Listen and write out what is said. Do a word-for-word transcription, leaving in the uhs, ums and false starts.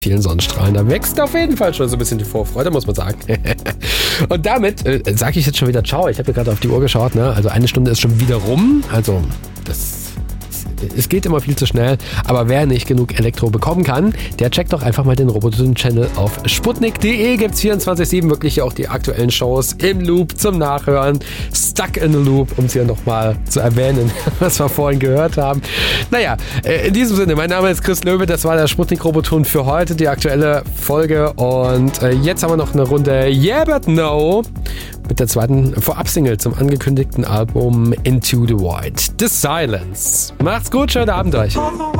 vielen Sonnenstrahlen. Da wächst auf jeden Fall schon so ein bisschen die Vorfreude, muss man sagen. Und damit äh, sage ich jetzt schon wieder ciao. Ich habe ja gerade auf die Uhr geschaut, ne? Also eine Stunde ist schon wieder rum. Also das... Es geht immer viel zu schnell, aber wer nicht genug Elektro bekommen kann, der checkt doch einfach mal den Roboton-Channel auf sputnik punkt de. Gibt es vierundzwanzig sieben wirklich auch die aktuellen Shows im Loop zum Nachhören. Stuck in the Loop, um es hier nochmal zu erwähnen, was wir vorhin gehört haben. Naja, in diesem Sinne, mein Name ist Chris Löwe, das war der Sputnik-Roboton für heute, die aktuelle Folge. Und jetzt haben wir noch eine Runde Yeah But No mit der zweiten Vorab-Single zum angekündigten Album Into the Void. The Silence. Macht's gut, schönen Abend euch.